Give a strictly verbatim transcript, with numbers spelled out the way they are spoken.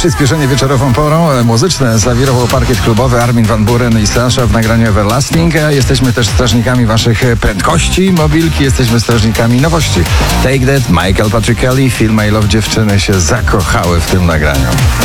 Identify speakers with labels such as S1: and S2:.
S1: Przyspieszenie wieczorową porą. Muzyczne zawirował parkiet klubowy Armin van Buuren i Sasha w nagraniu Everlasting. Jesteśmy też strażnikami waszych prędkości mobilki, jesteśmy strażnikami nowości. Take That, Michael Patrick Kelly, Feel My Love. Dziewczyny się zakochały w tym nagraniu.